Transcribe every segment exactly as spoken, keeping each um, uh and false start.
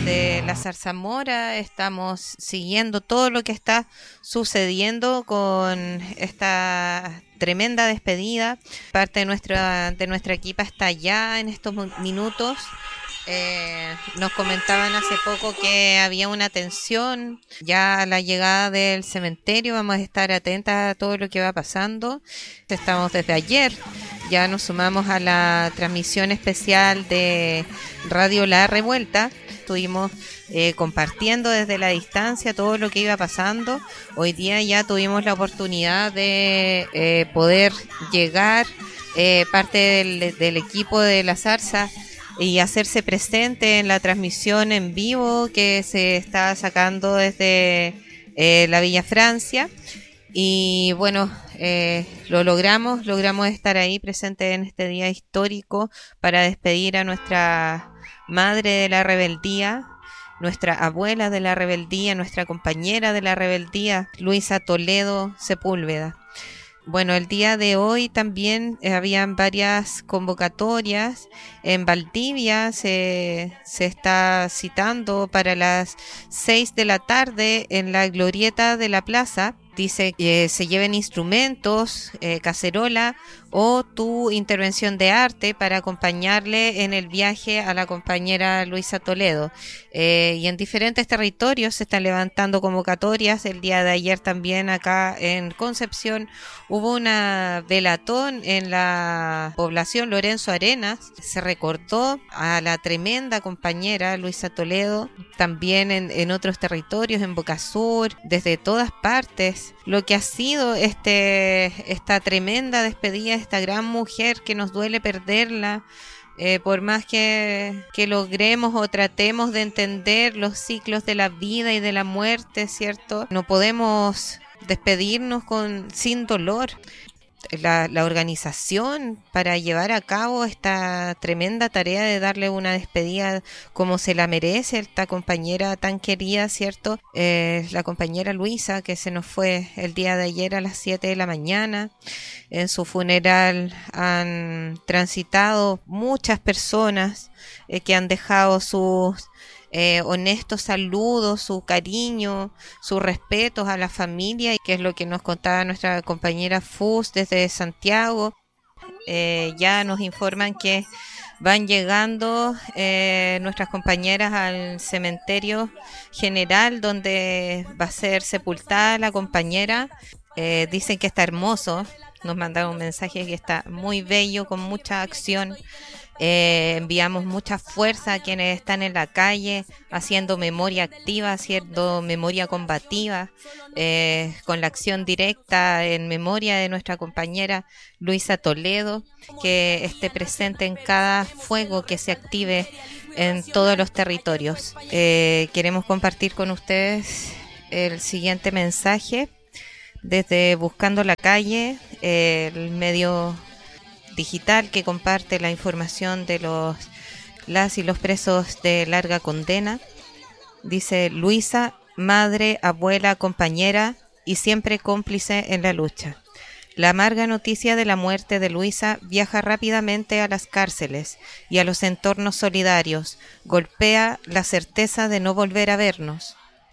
desde la Zarzamora estamos siguiendo todo lo que está sucediendo con esta tremenda despedida. Parte de nuestra, de nuestra equipa está allá en estos minutos. Eh, nos comentaban hace poco que había una tensión ya a la llegada del cementerio. Vamos a estar atentas a todo lo que va pasando. Estamos desde ayer, ya nos sumamos a la transmisión especial de Radio La Revuelta. Estuvimos eh, compartiendo desde la distancia todo lo que iba pasando. Hoy día ya tuvimos la oportunidad de eh, poder llegar eh, parte del, del equipo de La Zarza y hacerse presente en la transmisión en vivo que se está sacando desde eh, la Villa Francia. Y bueno, eh, lo logramos, logramos estar ahí presentes en este día histórico para despedir a nuestra madre de la rebeldía, nuestra abuela de la rebeldía, nuestra compañera de la rebeldía, Luisa Toledo Sepúlveda. Bueno, el día de hoy también eh, habían varias convocatorias. En Valdivia se, se está citando para las seis de la tarde en la glorieta de la plaza. Dice que se lleven instrumentos, eh, cacerola o tu intervención de arte para acompañarle en el viaje a la compañera Luisa Toledo. Eh, y en diferentes territorios se están levantando convocatorias. El día de ayer también acá en Concepción hubo una velatón en la población Lorenzo Arenas. Se recordó a la tremenda compañera Luisa Toledo. También en, en otros territorios, en Boca Sur, desde todas partes, lo que ha sido este esta tremenda despedida, esta gran mujer que nos duele perderla. Eh, por más que, que logremos o tratemos de entender los ciclos de la vida y de la muerte, ¿cierto? No podemos despedirnos con sin dolor. La, la organización para llevar a cabo esta tremenda tarea de darle una despedida como se la merece esta compañera tan querida, ¿cierto? Eh, la compañera Luisa, que se nos fue el día de ayer a las siete de la mañana. En su funeral han transitado muchas personas eh, que han dejado sus Eh, honestos saludos, su cariño, sus respetos a la familia, que es lo que nos contaba nuestra compañera Fus desde Santiago. Eh, ya nos informan que van llegando eh, nuestras compañeras al cementerio general donde va a ser sepultada la compañera. Eh, dicen que está hermoso, nos mandaron un mensaje que está muy bello, con mucha acción. Eh, enviamos mucha fuerza a quienes están en la calle haciendo memoria activa, haciendo memoria combativa, eh, con la acción directa en memoria de nuestra compañera Luisa Toledo, que esté presente en cada fuego que se active en todos los territorios. Eh, queremos compartir con ustedes el siguiente mensaje desde Buscando la Calle, eh, el medio digital que comparte la información de los las y los presos de larga condena. Dice: Luisa, madre, abuela, compañera y siempre cómplice en la lucha. La amarga noticia de la muerte de Luisa viaja rápidamente a las cárceles y a los entornos solidarios, golpea la certeza de no volver a vernos,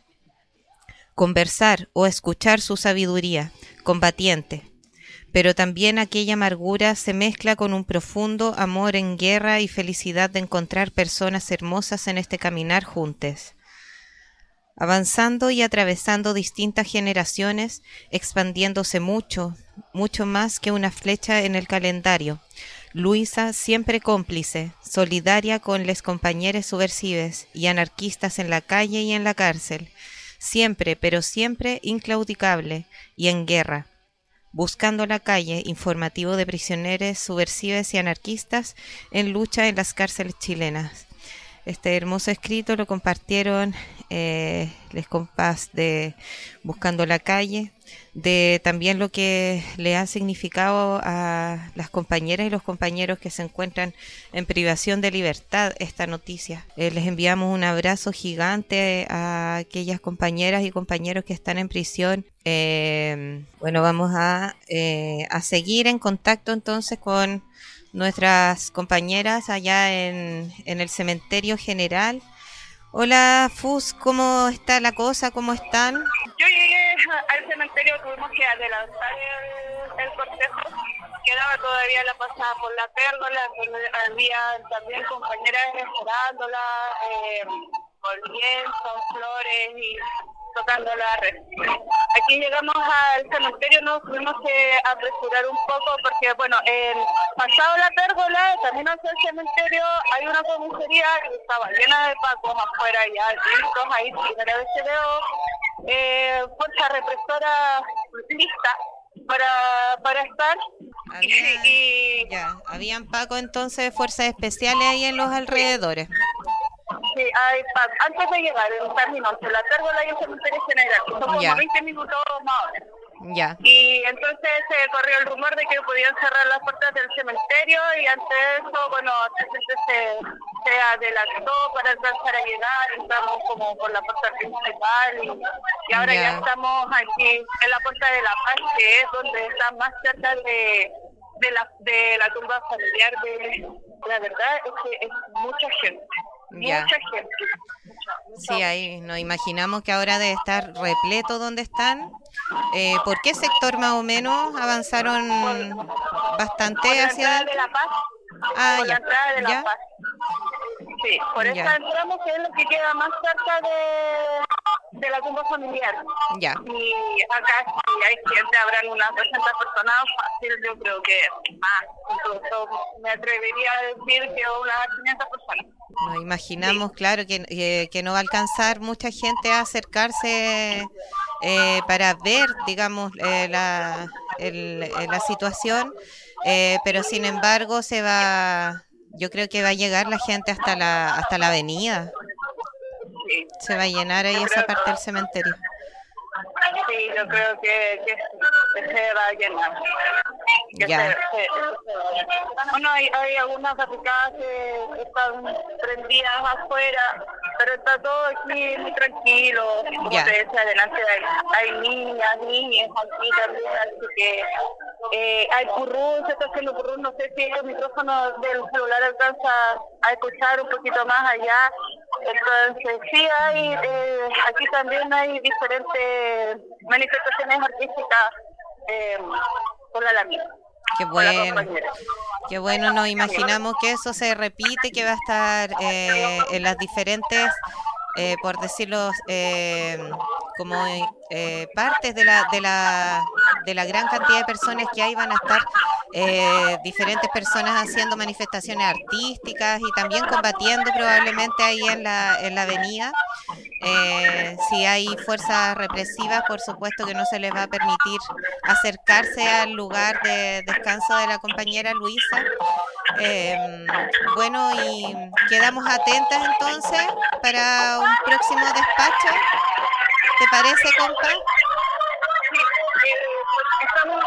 conversar o escuchar su sabiduría combatiente. Pero también aquella amargura se mezcla con un profundo amor en guerra y felicidad de encontrar personas hermosas en este caminar juntas. Avanzando y atravesando distintas generaciones, expandiéndose mucho, mucho más que una flecha en el calendario. Luisa siempre cómplice, solidaria con les compañeros subversives y anarquistas en la calle y en la cárcel. Siempre, pero siempre inclaudicable y en guerra. Buscando la Calle, informativo de prisioneros subversivos y anarquistas en lucha en las cárceles chilenas. Este hermoso escrito lo compartieron eh, les compas de Buscando la Calle, de también lo que le ha significado a las compañeras y los compañeros que se encuentran en privación de libertad esta noticia. Eh, les enviamos un abrazo gigante a aquellas compañeras y compañeros que están en prisión. Eh, bueno, vamos a, eh, a seguir en contacto entonces con nuestras compañeras allá en, en el cementerio general. Hola, Fus, ¿cómo está la cosa? ¿Cómo están? Yo llegué al cementerio, tuvimos que adelantar el, el cortejo. Quedaba todavía la pasada por la pérgola, donde había también compañeras esperándola, eh, con lienzos, flores y tocando la red. Aquí llegamos al cementerio, nos tuvimos que apresurar un poco porque, bueno, eh, pasado la pérgola, también hacia el cementerio, hay una comisaría que estaba llena de pacos afuera ya, listos, ahí primera vez que veo eh, fuerza represora lista para, para estar. Había, y, y ya, habían Paco entonces, fuerzas especiales ahí en los alrededores. Sí, hay pacos. Antes de llegar, en camino entre la pérgola y el cementerio general, son como Ya. veinte minutos más o menos. Ya, Y entonces se eh, corrió el rumor de que podían cerrar las puertas del cementerio y ante eso, bueno, la gente se, se adelantó para alcanzar a llegar, entramos como por la puerta principal y, y ahora Ya. ya estamos aquí en la puerta de La Paz, que es donde está más cerca de, de, la, de la tumba familiar de... La verdad es que es mucha gente, Ya. mucha gente. Mucha, mucha. Sí, ahí nos imaginamos que ahora debe estar repleto donde están. Eh, ¿por qué sector más o menos avanzaron bastante Por la hacia entrada adentro? de La Paz. Ah, Por la ya. entrada de La ¿Ya? Paz. Sí, por Ya. esa entramos, que es lo que queda más cerca de, de la tumba familiar. Ya. Y acá sí hay gente, habrán unas doscientas personas, fácil, yo creo que más. Incluso me atrevería a decir que unas quinientas personas. Nos imaginamos, claro, que, que, que no va a alcanzar mucha gente a acercarse eh, para ver, digamos, eh, la, el, eh, la situación, eh, pero sin embargo se va, yo creo que va a llegar la gente hasta la, hasta la avenida, Sí. se va a llenar ahí Yo esa creo- parte del cementerio. Sí, yo creo que, que, que se va a llenar. Que Ya. se, se- se va a llenar. Bueno, hay, hay algunas barricadas que están prendidas afuera, pero está todo aquí muy tranquilo. Como Ya. te decía, adelante hay, hay niñas, niñas aquí también, así que eh, hay purrún, se está haciendo purrún, no sé si el micrófono del celular alcanza a escuchar un poquito más allá. Entonces sí hay, eh, aquí también hay diferentes manifestaciones artísticas eh, con la lámina, Qué con la bueno, compañera. qué bueno, nos imaginamos que eso se repite, que va a estar eh, en las diferentes, eh, por decirlo, eh, como eh, partes de la, de, la, de la gran cantidad de personas que hay, van a estar eh, diferentes personas haciendo manifestaciones artísticas y también combatiendo probablemente ahí en la, en la avenida. Eh, si hay fuerzas represivas, por supuesto que no se les va a permitir acercarse al lugar de descanso de la compañera Luisa. Eh, bueno, y quedamos atentas entonces para un próximo despacho. ¿Te parece, compa? Sí, eh, estamos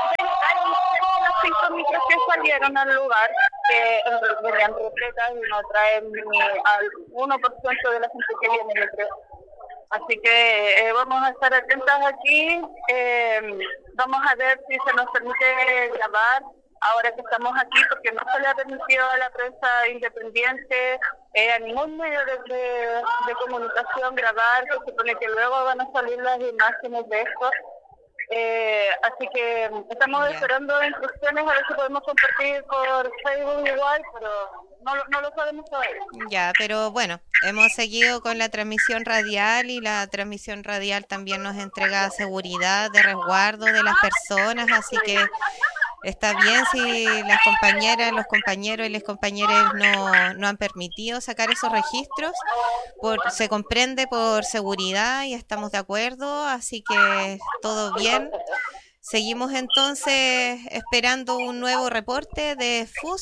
las cinco micros que salieron al lugar, que venían repletas y no traen ni al uno por ciento de la gente que viene, yo creo. Así que eh, vamos a estar atentas aquí, eh, vamos a ver si se nos permite grabar ahora que estamos aquí, porque no se le ha permitido a la prensa independiente, eh, a ningún medio de, de, de comunicación grabar, se supone que luego van a salir las imágenes de esto. Eh, así que estamos Ya. esperando instrucciones a ver si podemos compartir por Facebook igual, pero no, lo- no lo sabemos todavía. Ya, pero bueno, hemos seguido con la transmisión radial y la transmisión radial también nos entrega seguridad de resguardo de las personas, así que está bien si las compañeras, los compañeros y las compañeras no, no han permitido sacar esos registros, por, se comprende por seguridad y estamos de acuerdo, así que todo bien. Seguimos entonces esperando un nuevo reporte de F U S.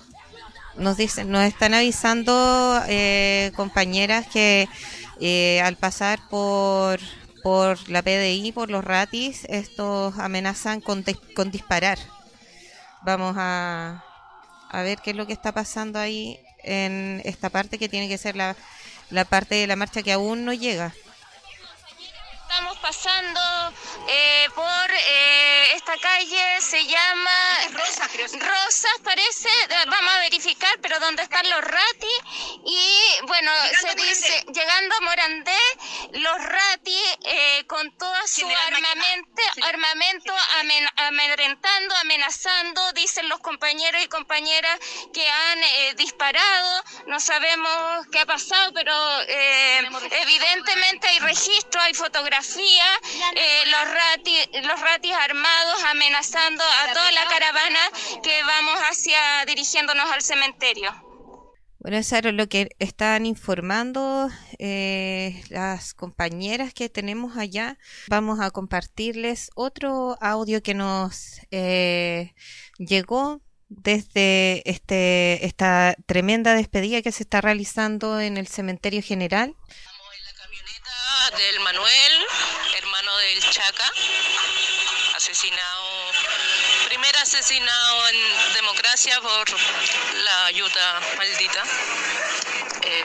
Nos dicen, nos están avisando eh, compañeras que eh, al pasar por por la P D I, por los ratis, estos amenazan con, dis- con disparar. Vamos a, a ver qué es lo que está pasando ahí en esta parte que tiene que ser la, la parte de la marcha que aún no llega. Estamos pasando eh, por eh, esta calle, se llama Rosa, creo. Rosas, parece, vamos a verificar, pero ¿dónde están los ratis? Y bueno, Llegando se dice, llegando a Morandé, los ratis eh, con todo su General armamento, Maquena. armamento amen, amedrentando, amenazando, dicen los compañeros y compañeras que han eh, disparado, no sabemos qué ha pasado, pero eh, evidentemente hay registro, hay fotografía, eh, los ratis, los ratis armados amenazando a toda la caravana que vamos hacia, dirigiéndonos al cementerio. Bueno, eso era lo que están informando eh, las compañeras que tenemos allá. Vamos a compartirles otro audio que nos eh, llegó desde este esta tremenda despedida que se está realizando en el cementerio general. Estamos en la camioneta del Manuel, hermano del Chaca, asesinado, primer asesinado en democracia por la ayuda maldita. Eh,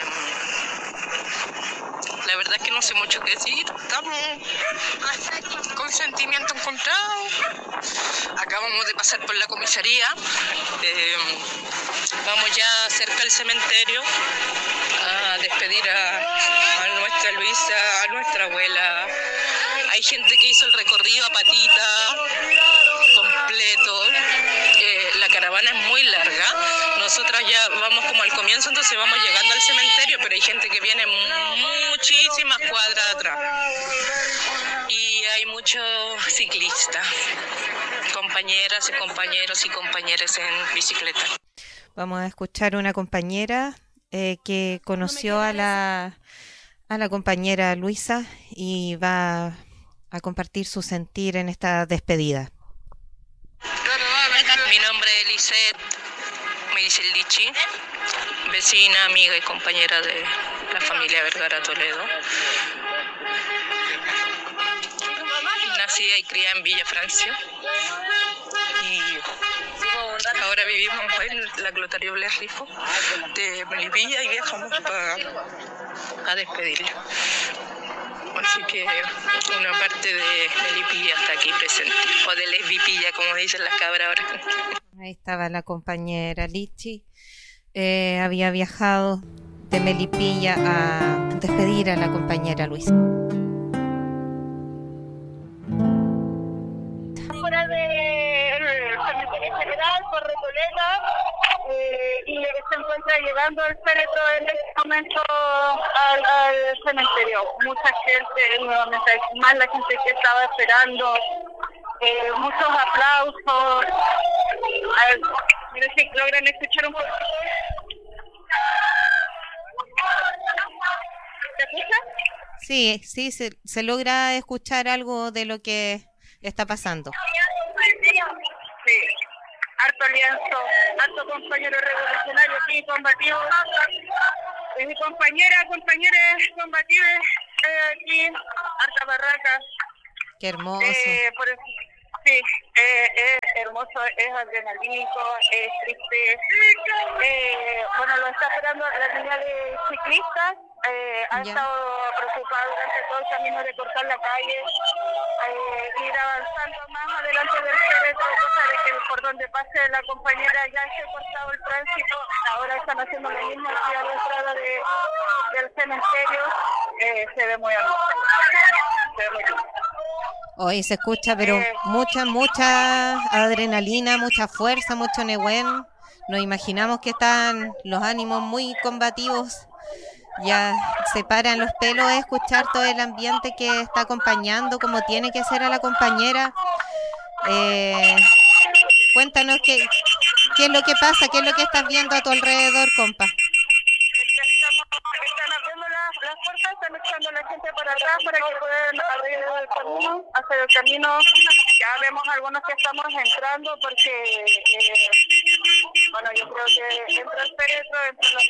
la verdad es que no sé mucho qué decir, estamos con sentimientos encontrados. Acabamos de pasar por la comisaría, eh, vamos ya cerca del cementerio a despedir a, a nuestra Luisa, a nuestra abuela. Hay gente que hizo el recorrido a patita completo. Eh, la caravana es muy larga. Nosotras ya vamos como al comienzo, entonces vamos llegando al cementerio, pero hay gente que viene muchísimas cuadras atrás. Y hay muchos ciclistas, compañeras y compañeros y compañeras en bicicleta. Vamos a escuchar una compañera eh, que conoció a la, a la compañera Luisa y va a compartir su sentir en esta despedida. Mi nombre es Lisette, me dice Lichi, vecina, amiga y compañera de la familia Vergara Toledo. Nacida y criada en Villa Francia. Y ahora vivimos en la Clotario Bles Rifo de Melipilla y viajamos para a despedirla. Así que una parte de Melipilla está aquí presente, o de Lesbipilla, como dicen las cabras ahora. Ahí estaba la compañera Lichi, eh, había viajado de Melipilla a despedir a la compañera Luisa. Fuera del cementerio general por Recoleta eh, y se encuentra llegando el féretro en este momento al, al cementerio. Mucha gente, nuevamente, más la gente que estaba esperando, eh, muchos aplausos. A ver, mira si logran escuchar un poco. ¿Se escucha? Sí, sí, se, se logra escuchar algo de lo que está pasando. Sí, harto lienzo, harto compañero revolucionario aquí combativo. Y mi compañera, compañeros combatidos eh, aquí, harta barraca. Qué hermoso. Eh, por eso, sí, eh, es hermoso, es adrenalínico, es triste. Eh, bueno, lo está esperando la línea de ciclistas. Eh, ha Ya. estado preocupado durante todo el camino de cortar la calle, eh, ir avanzando más adelante del féretro, cosa de que por donde pase la compañera ya esté cortado el tránsito. Ahora están haciendo lo mismo aquí a la entrada de, del cementerio. Eh, se ve muy hermoso. Se ve muy hermoso. Hoy se escucha, pero Eh. mucha, mucha adrenalina, mucha fuerza, mucho Nehuen. Nos imaginamos que están los ánimos muy combativos. Ya se paran los pelos de escuchar todo el ambiente que está acompañando, como tiene que ser a la compañera. Eh, cuéntanos qué, qué es lo que pasa, qué es lo que estás viendo a tu alrededor, compa. Estamos, están abriendo las, las puertas, están echando a la gente para atrás para que puedan abrir el camino, hacer el camino. Ya vemos algunos que estamos entrando porque, eh, bueno, yo creo que entra el féretro, entra la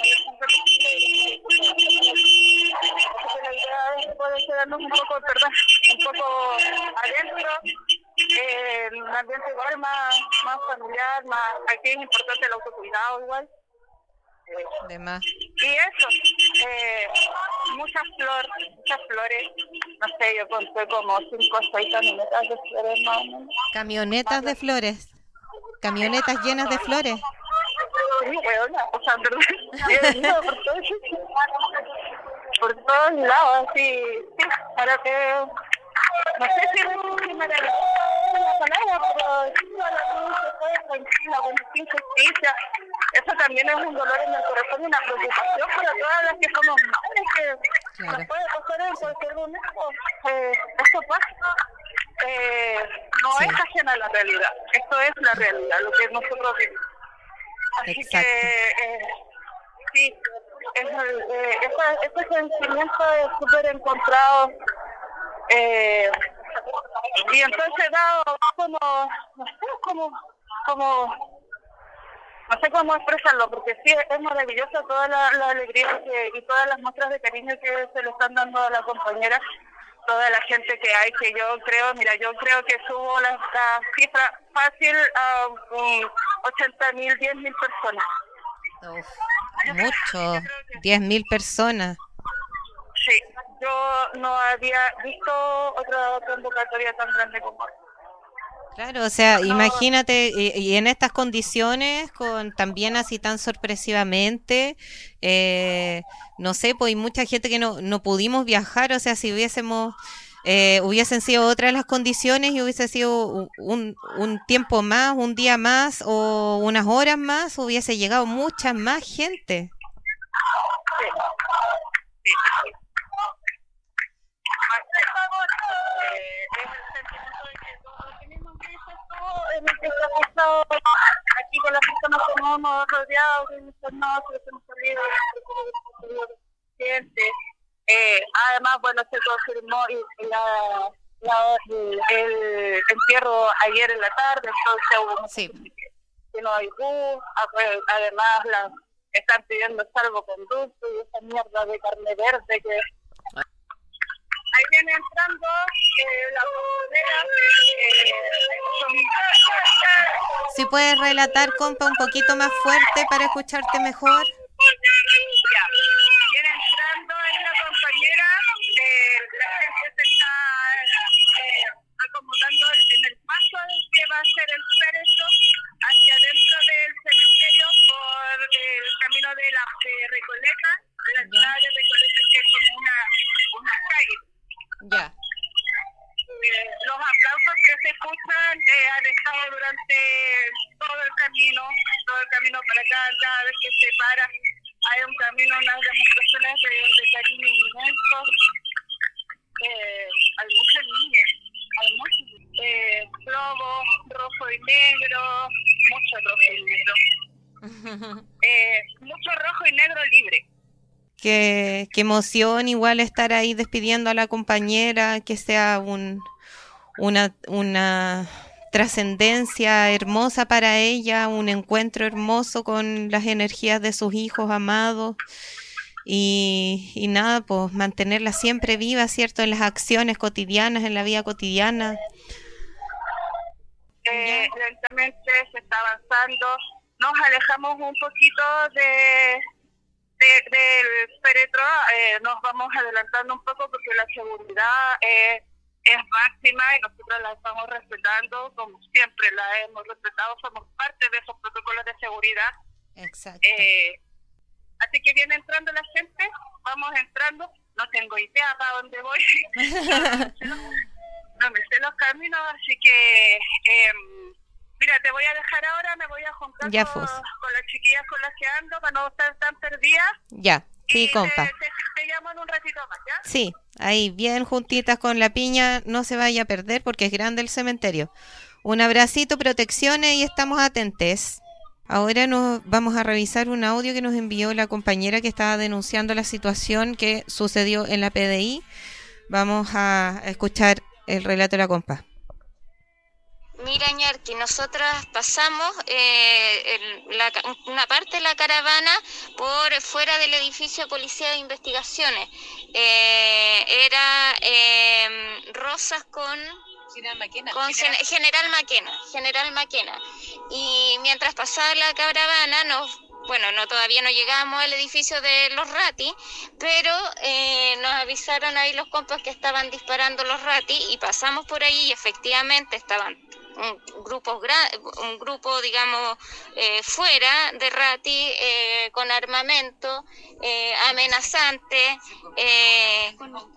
Así que la idea es poder quedarnos un poco, perdón, un poco adentro. Eh, un ambiente igual más, más familiar, más, aquí es importante el autocuidado igual. De más. Y eso, eh, muchas flores, muchas flores, no sé, yo conté como cinco o seis camionetas de flores más o menos. Camionetas de flores. Camionetas llenas de flores. Sí, weona, o sea, pero he venido por todos, por todos lados, así, sí, para que, no sé si es una palabra, pero sí, a la luz se puede tranquila, con sin justicia. Eso también es un dolor en el corazón y una preocupación para todas las que somos madres, que Claro. nos puede pasar en cualquier momento. Eh, eso pasa. Eh, no Sí. es ajena a la realidad, esto es la realidad, lo que nosotros vivimos. Así Exacto. que, eh, sí, es, eh, ese, ese sentimiento es súper encontrado. Eh, y entonces dado como, no sé, como, como, no sé cómo expresarlo, porque sí, es maravillosa toda la, la alegría que, y todas las muestras de cariño que se le están dando a la compañera, toda la gente que hay, que yo creo, mira, yo creo que subo la, la cifra fácil a um, ochenta mil, diez mil personas. Uf, mucho. diez mil personas. Sí, yo no había visto otra convocatoria tan grande como esta. Claro, o sea, imagínate, y, y en estas condiciones, con también así tan sorpresivamente, eh, no sé, pues hay mucha gente que no, no pudimos viajar, o sea, si hubiésemos, eh, hubiesen sido otras las condiciones y hubiese sido u- un, un tiempo más, un día más o unas horas más, hubiese llegado mucha más gente. Sí. Sí. Más que favor, eh, es el sentimiento de que todo lo que mismo que dices tú, en el que se ha pasado aquí con las personas que nos hemos rodeado, que hemos enfermado, que hemos salido, que hemos salido pacientes. Eh, además, bueno, se confirmó y la, la, el entierro ayer en la tarde, entonces hubo mucha Sí. gente que, que no hay bus, además la, están pidiendo salvoconducto y esa mierda de carne verde que... Ahí viene entrando eh, la bombonera. Eh, Si puedes relatar, compa, un poquito más fuerte para escucharte mejor. Ya, viene entrando ahí la compañera, eh, la gente se está eh, acomodando en el paso que va a ser el féretro hacia dentro del cementerio por el camino de la de Recoleta, de la entrada de Recoleta, que es como una, una calle. Ya. Eh, los aplausos que se escuchan eh, han estado durante todo el camino, todo el camino para acá, cada vez que se para, hay un camino, unas demostraciones de, de cariño inmenso. Eh, hay muchas niñas, hay muchos eh, globos, rojo y negro, mucho rojo y negro. Eh, mucho rojo y negro libre. Qué, qué emoción igual estar ahí despidiendo a la compañera, que sea un, una, una trascendencia hermosa para ella, un encuentro hermoso con las energías de sus hijos amados y, y nada, pues mantenerla siempre viva, ¿cierto? En las acciones cotidianas, en la vida cotidiana. Eh, lentamente se está avanzando, nos alejamos un poquito de... De, del féretro, eh, nos vamos adelantando un poco porque la seguridad eh, es máxima y nosotros la estamos respetando, como siempre la hemos respetado, somos parte de esos protocolos de seguridad. Exacto. Eh, así que viene entrando la gente, vamos entrando, no tengo idea para dónde voy, no me sé los caminos, así que... Eh, Mira, te voy a dejar ahora, me voy a juntar Ya, con, pues. con las chiquillas con las que ando para no estar tan perdida. Ya, sí, Y compa. Te, te, te llamo en un ratito más, ¿ya? Sí, ahí bien juntitas con la piña, no se vaya a perder porque es grande el cementerio. Un abracito, protecciones y estamos atentes. Ahora nos vamos a revisar un audio que nos envió la compañera que estaba denunciando la situación que sucedió en la P D I. Vamos a escuchar el relato de la compa. Mira, Ñarqui, nosotras pasamos eh, el, la, una parte de la caravana por fuera del edificio de Policía de Investigaciones. Eh, era eh, Rosas con... General Maquena. Con General, General Maquena, General Maquena. Y mientras pasaba la caravana nos bueno, no todavía no llegamos al edificio de los Rati, pero eh, nos avisaron ahí los compas que estaban disparando los Rati y pasamos por ahí y efectivamente estaban un grupo, un grupo digamos, eh, fuera de Rati eh, con armamento, eh, amenazante, eh,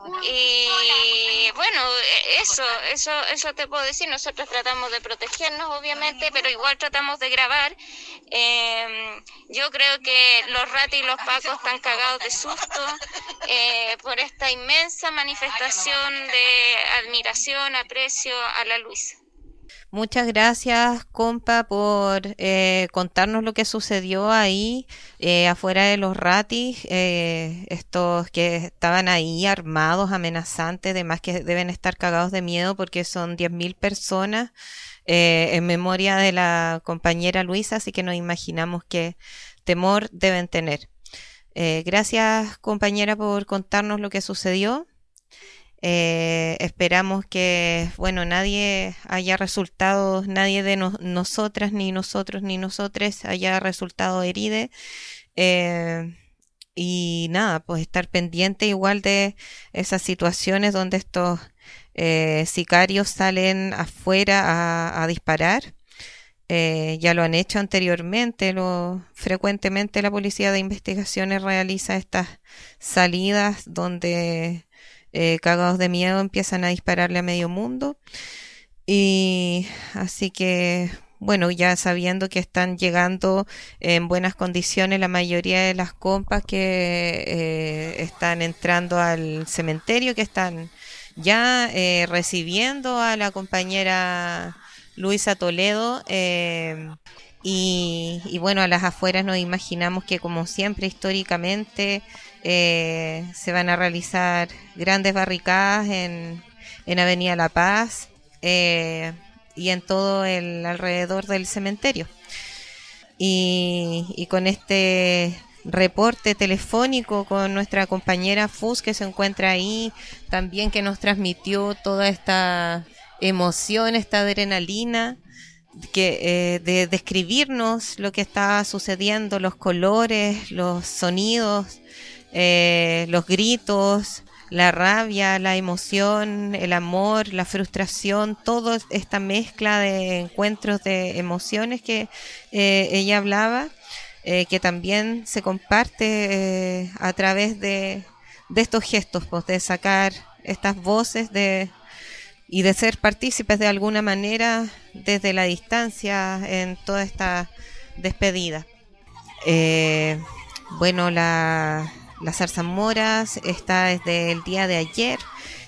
y bueno, eso, eso, eso te puedo decir. Nosotros tratamos de protegernos, obviamente, pero igual tratamos de grabar. Eh, yo creo que los Rati y los Pacos están cagados de susto eh, por esta inmensa manifestación de admiración, aprecio a la Luisa. Muchas gracias, compa, por eh, contarnos lo que sucedió ahí eh, afuera de los Ratis, eh, estos que estaban ahí armados, amenazantes, además que deben estar cagados de miedo porque son diez mil personas eh, en memoria de la compañera Luisa, así que nos imaginamos qué temor deben tener. Eh, gracias, compañera, por contarnos lo que sucedió. Eh, esperamos que, bueno, nadie haya resultado, nadie de no, nosotras, ni nosotros, ni nosotres haya resultado herido. Eh, y nada, pues estar pendiente igual de esas situaciones donde estos eh, sicarios salen afuera a, a disparar. Eh, ya lo han hecho anteriormente, lo, frecuentemente la Policía de Investigaciones realiza estas salidas donde Eh, cagados de miedo empiezan a dispararle a medio mundo. Y así que, bueno, ya sabiendo que están llegando en buenas condiciones la mayoría de las compas que eh, están entrando al cementerio, que están ya eh, recibiendo a la compañera Luisa Toledo. Eh, y, y bueno, a las afueras nos imaginamos que, como siempre, históricamente, Eh, se van a realizar grandes barricadas en, en Avenida La Paz eh, y en todo el alrededor del cementerio. Y, y con este reporte telefónico con nuestra compañera Fus, que se encuentra ahí, también que nos transmitió toda esta emoción, esta adrenalina, que eh, de describirnos lo que estaba sucediendo, los colores, los sonidos, Eh, los gritos, la rabia, la emoción, el amor, la frustración, toda esta mezcla de encuentros de emociones que eh, ella hablaba, eh, que también se comparte eh, a través de, de estos gestos, pues, de sacar estas voces de, y de ser partícipes de alguna manera desde la distancia en toda esta despedida. Eh, bueno, la... Las Zarzamoras está desde el día de ayer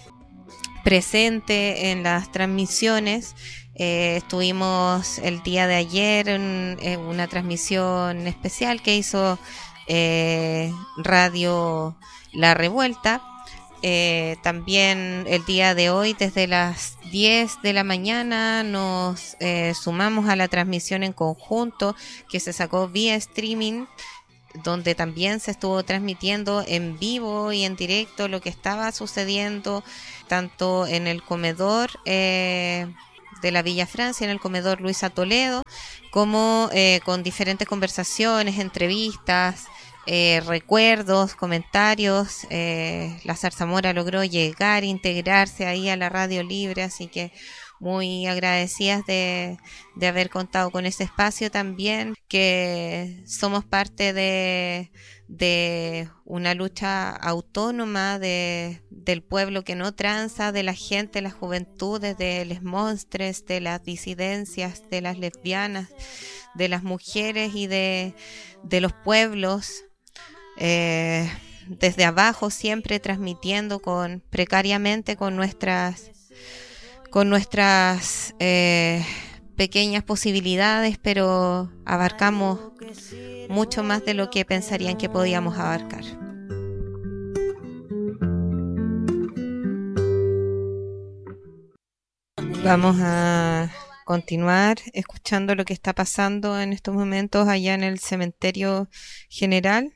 presente en las transmisiones. Eh, estuvimos el día de ayer en, en una transmisión especial que hizo eh, Radio La Revuelta. Eh, también el día de hoy, desde las diez de la mañana, nos eh, sumamos a la transmisión en conjunto que se sacó vía streaming, donde también se estuvo transmitiendo en vivo y en directo lo que estaba sucediendo tanto en el comedor eh, de la Villa Francia, en el comedor Luisa Toledo, como eh, con diferentes conversaciones, entrevistas, eh, recuerdos, comentarios. Eh, la Zarzamora logró llegar, integrarse ahí a la Radio Libre, así que muy agradecidas de, de haber contado con ese espacio también, que somos parte de, de una lucha autónoma de, del pueblo que no tranza, de la gente, las juventudes, de los monstres, de las disidencias, de las lesbianas, de las mujeres y de, de los pueblos, eh, desde abajo, siempre transmitiendo con precariamente con nuestras con nuestras eh, pequeñas posibilidades, pero abarcamos mucho más de lo que pensarían que podíamos abarcar. Vamos a continuar escuchando lo que está pasando en estos momentos allá en el cementerio general.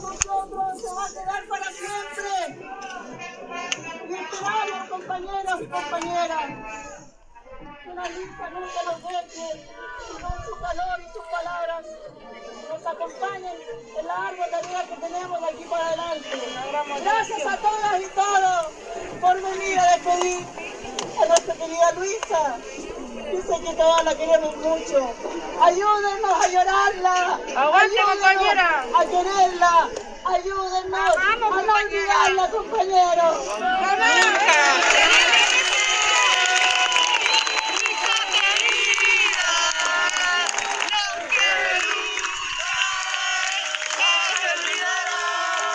nosotros se va a quedar para siempre. Y esperamos, compañeros y compañeras, que la lista nunca nos deje, y con su calor y sus palabras nos acompañen en la ardua tarea que tenemos de aquí para adelante. Gracias a todas y todos por venir a despedir a nuestra querida Luisa. Dice que todas la queremos mucho. Ayúdennos a llorarla. ¡Aguante, compañera! A quererla. Ayúdennos a no olvidarla, compañeros. ¡Vamos!